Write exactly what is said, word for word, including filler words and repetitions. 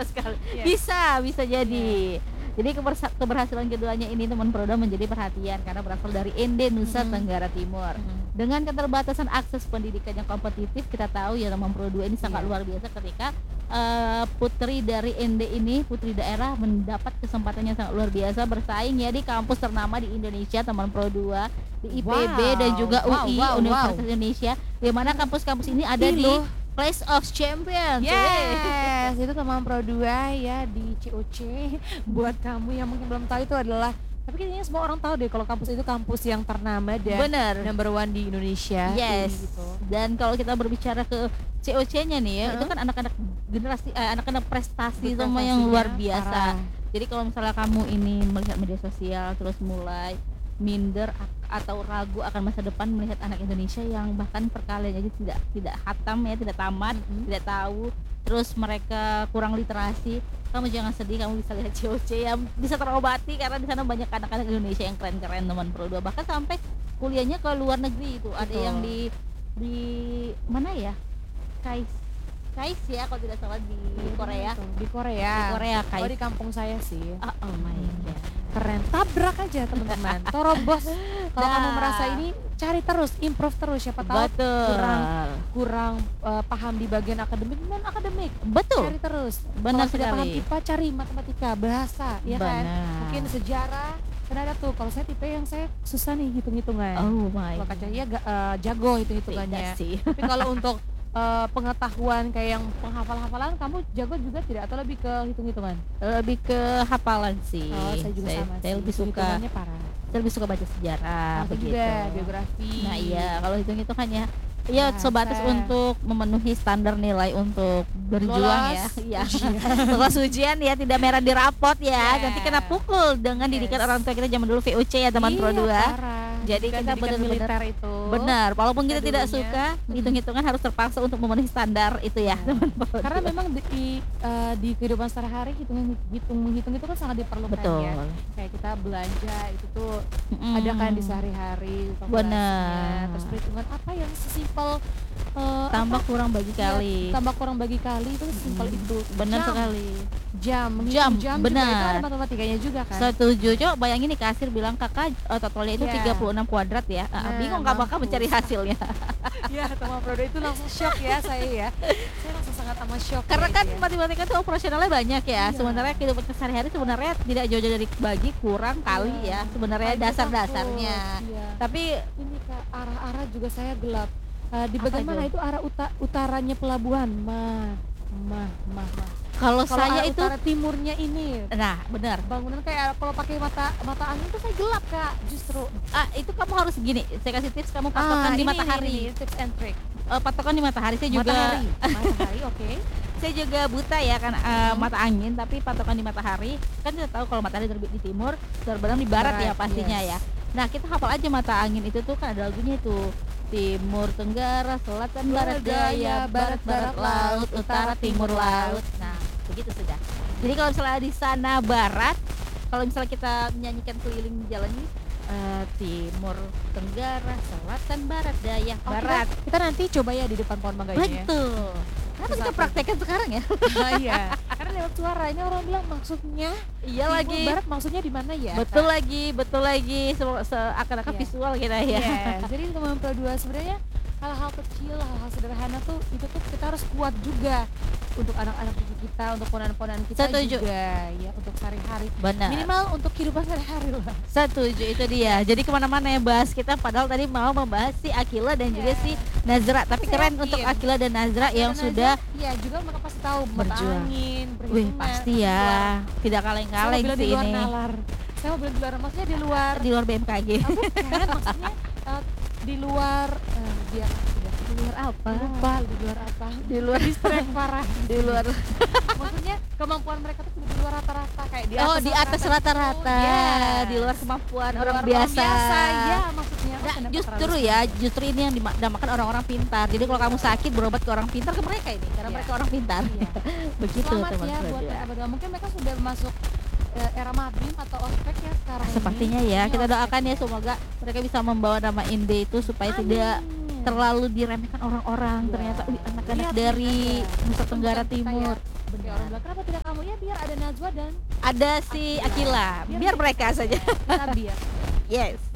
betul sekali. Iya. Bisa, bisa jadi. Jadi kebersa- keberhasilan keduanya ini teman Proda menjadi perhatian karena berasal dari Ende Nusa Mhm. Tenggara Timur. Mhm. Dengan keterbatasan akses pendidikan yang kompetitif, kita tahu ya teman Pro dua ini sangat Iya. luar biasa ketika eh, putri dari Ende ini, putri daerah mendapat kesempatan yang sangat luar biasa bersaing ya di kampus ternama di Indonesia teman Pro dua, di I P B Wow, dan juga wow, U I wow, Universitas wow. Indonesia, di mana kampus-kampus ini ada Ih, di loh. Place of Champions. Yes, itu teman Pro dua ya di C O C. Buat kamu yang mungkin belum tahu, itu adalah, tapi kayaknya semua orang tahu deh kalau kampus itu kampus yang ternama dan Bener. number one di Indonesia. Yes. Gitu. Dan kalau kita berbicara ke C O C-nya nih ya, itu Heeh. kan anak-anak generasi eh, anak-anak prestasi semua Prestasinya yang luar biasa. parah. Jadi kalau misalnya kamu ini melihat media sosial terus mulai minder ak- atau ragu akan masa depan melihat anak Indonesia yang bahkan perkalian aja tidak tidak hatam ya, tidak tamat, Mhm. tidak tahu, terus mereka kurang literasi, kamu jangan sedih, kamu bisa lihat C O C yang bisa terobati karena di sana banyak anak-anak Indonesia yang keren-keren teman Pro dua, bahkan sampai kuliahnya ke luar negeri itu. Ada Betul. yang di di mana ya? Kais Kais ya kalau tidak salah di Korea. Di Korea. Di Korea, Oh, Kais. di kampung saya sih. Ah, oh my god. Keren, tabrak aja teman-teman, terobos. Kalau Nah. kamu merasa ini, cari terus, improve terus, siapa tahu Betul. kurang kurang eh, paham di bagian akademik, non akademik, Betul. cari terus. Benar Kalau tidak paham sekali. I P A, cari matematika, bahasa, ya kan? Benar. Mungkin sejarah, kan ada tuh. Kalau saya tipe yang saya susah nih hitung-hitungan. Oh my Kalau god. Kak Cahya ga- eh, jago hitung-hitungannya. Tidak sih. Tapi kalau untuk eh, pengetahuan kayak yang penghafal-hafalan, kamu jago juga tidak, atau lebih ke hitung-hitungan? Lebih ke hafalan sih. Oh, saya juga sama saya sih. lebih suka Hitung-hitungannya parah. saya lebih suka baca sejarah Aku begitu. juga biografi. Nah iya, kalau hitung-hitungannya ya Bahasa. sebatas untuk memenuhi standar nilai untuk berjuang ya. Lolos Iya. ujian. Lolos ujian ya, tidak merah di rapot ya. Yeah. Nanti kena pukul dengan didikan Yes. orang tua kita zaman dulu V U C ya teman Pro Iya, dua. parah. Jadi Pendidikan- kita pendidikan benar-benar militer itu. Benar, walaupun kita kita tidak dulunya. suka, Mm. hitung-hitungan harus terpaksa untuk memenuhi standar itu ya, Nah, teman Pro Karena dua. memang di, di, eh, di kehidupan sehari-hari hitung hitung hitung itu kan sangat diperlukan Betul. ya. Kayak kita belanja itu tuh Mm. ada kan di sehari-hari kalkulasinya. Benar. Terus perhitungan apa yang sesimpel eh, Tambah apa? kurang bagi Ya, kali. tambah kurang bagi kali itu sesimpel Mm. itu. Benar Jam, sekali. Jam, menghitung Jam, jam juga itu benar. ada matematikanya juga kan. Setuju, coba bayangin nih kasir bilang kakak uh, totalnya itu Iya. tiga puluh enam kuadrat ya. Ah, Nah, bingung nggak bakal mampus. mencari hasilnya. Iya, teman Prodo itu langsung shock ya saya ya. Saya langsung sangat amat shock. Karena ya kan itu ya. matematika itu operasionalnya banyak ya. Iya. Sementara kehidupan sehari-hari sebenarnya tidak jauh-jauh dari bagi kurang kali Iya. ya. Sebenarnya Paling dasar-dasarnya. takut, iya. Tapi Ini Kak, arah-arah juga saya gelap. Eh, di Apa bagian mana itu? itu arah uta- utaranya pelabuhan? Mah, mah, mah, mah. kalau Kalau saya arah itu, utara timurnya ini nah benar. bangunan kayak kalau pakai mata mata angin tuh saya gelap Kak, justru. Ah itu kamu harus gini. Saya kasih tips, kamu patokan Ah, di ini, matahari. ini, ini, tips and trick. Eh, patokan di matahari. Saya juga Matahari, matahari, oke. saya juga buta ya kan eh, Hmm. mata angin, tapi patokan di matahari kan kita tahu kalau matahari terbit di timur terbenam di barat, Barat, ya pastinya yes. ya. Nah kita hafal aja mata angin itu tuh kan ada lagunya itu, timur tenggara selatan barat daya barat barat laut utara timur laut. Nah begitu sudah. Jadi kalau misalnya di sana barat, kalau misalnya kita menyanyikan keliling jalan ini eh, timur tenggara selatan barat daya Oh, barat. Kita, kita nanti coba ya di depan pohon mangga ini ya. Betul. Kenapa kita Satu. praktekkan sekarang ya? Ah, iya. Karena lewat suara ini orang bilang maksudnya Iya timur lagi. barat maksudnya di mana ya? Betul Kak? lagi, betul lagi. Se- Seakan-akan Iya. visual kita ya. Yes, jadi teman Pro dua sebenarnya hal-hal kecil, hal-hal sederhana tuh itu tuh kita harus kuat juga untuk anak-anak cucu kita, untuk ponakan-ponakan kita Setuju. juga ya, untuk sehari-hari. Benar. Minimal untuk kehidupan sehari-hari lah. Setuju itu dia. Jadi kemana-mana ya bahas kita. Padahal tadi mau membahas si Akila dan juga Iya. si Nazra. Tapi Saya keren yakin. untuk Akila dan Nazra yang Dan sudah, Iya juga mereka pasti tahu mata berjuang. angin, wih perhitungan, pasti luar. ya, tidak Saya mau kaleng-kaleng bilang sih di luar ini. nalar. Saya mau bilang di luar, maksudnya di luar. Di luar B M K G. Ah, bukan, maksudnya eh, di luar eh, dia Di luar apa? lupa di luar apa? Di luar Distrek parah. di luar. Maksudnya kemampuan mereka tuh di luar rata-rata kayak di Oh, atas di atas rata-rata. Yes. Di luar kemampuan Di orang luar biasa. ya maksudnya. Nah, Kenapa justru terlalu ya, justru ini yang dinamakan orang-orang pintar. Jadi kalau kamu sakit berobat ke orang pintar, ke mereka ini karena Iya. mereka orang pintar. Iya. Begitu Selamat teman ya buat mereka berdua. Mungkin mereka sudah masuk eh, era Mabim atau ospek ya sekarang ini. Sepertinya ya, Ini kita ospek doakan ya semoga mereka bisa membawa nama Inde itu supaya Amin. tidak terlalu diremehkan orang-orang. Iya. Ternyata wih, anak-anak Lihat, dari lihat aja. Nusa Itu Tenggara bukan kita Timur. ya Kayak benar. orang bilang kenapa tidak kamu, ya biar ada Najwa dan Ada si Akila. Akila, Biar biar mereka mereka saja. kita biar Yes.